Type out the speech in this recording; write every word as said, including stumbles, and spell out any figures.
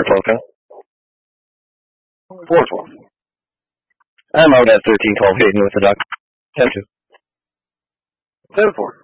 for Polka. four twelve. I'm out at thirteen twelve Hayden with the duck. ten two. ten four.